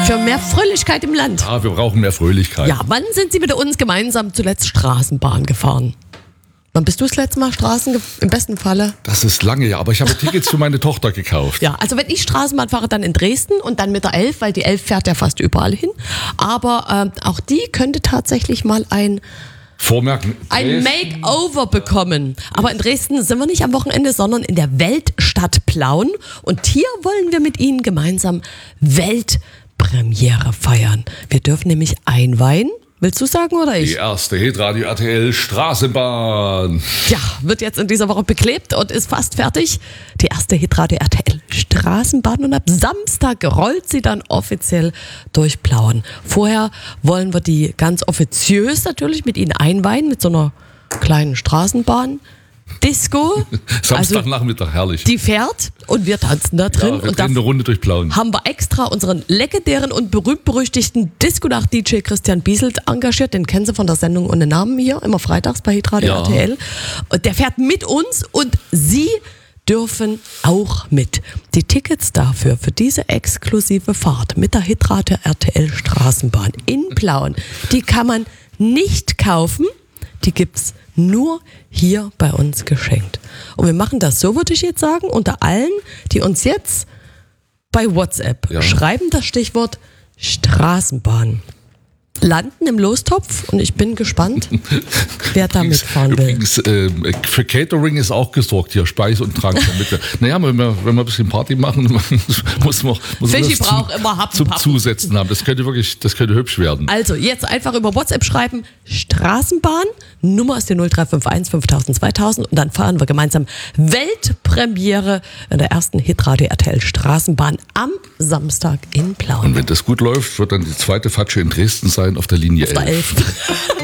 Für mehr Fröhlichkeit im Land. Ja, wir brauchen mehr Fröhlichkeit. Ja, wann sind Sie mit uns gemeinsam zuletzt Straßenbahn gefahren? Wann bist du das letzte Mal im besten Falle? Das ist lange, ja, aber ich habe Tickets für meine Tochter gekauft. Ja, also wenn ich Straßenbahn fahre, dann in Dresden und dann mit der 11, weil die 11 fährt ja fast überall hin. Aber auch die könnte tatsächlich mal ein Makeover bekommen. Aber in Dresden sind wir nicht am Wochenende, sondern in der Weltstadt Plauen. Und hier wollen wir mit Ihnen gemeinsam Weltpremiere feiern. Wir dürfen nämlich einweihen. Willst du sagen oder ich? Die erste Hitradio RTL Straßenbahn. Ja, wird jetzt in dieser Woche beklebt und ist fast fertig. Die erste Hitradio RTL Straßenbahn und ab Samstag rollt sie dann offiziell durch Plauen. Vorher wollen wir die ganz offiziös natürlich mit Ihnen einweihen, mit so einer kleinen Straßenbahn. Disco. Samstagnachmittag, herrlich. Die fährt und wir tanzen da drin. Ja, wir und drehen eine Runde durch Plauen. Haben wir extra unseren legendären und berühmt-berüchtigten Disco-Nacht-DJ Christian Bieselt engagiert. Den kennen Sie von der Sendung ohne Namen hier, immer freitags bei Hitradio RTL. Und der fährt mit uns und Sie dürfen auch mit. Die Tickets dafür, für diese exklusive Fahrt mit der Hitradio RTL Straßenbahn in Plauen, die kann man nicht kaufen. Die gibt's nur hier bei uns geschenkt. Und wir machen das so, würde ich jetzt sagen, unter allen, die uns jetzt bei WhatsApp schreiben das Stichwort Straßenbahn. Landen im Lostopf und ich bin gespannt, wer da mitfahren will. Übrigens, für Catering ist auch gesorgt hier, Speis und Trank. Naja, wenn wir ein bisschen Party machen, muss man was zum Zusetzen haben. Das könnte hübsch werden. Also jetzt einfach über WhatsApp schreiben, Straßenbahn, Nummer ist die 0351 5000 2000 und dann fahren wir gemeinsam Weltpremiere in der ersten Hitradio RTL Straßenbahn am Samstag in Plauen. Und wenn das gut läuft, wird dann die zweite Fatsche in Dresden sein auf der Linie 11.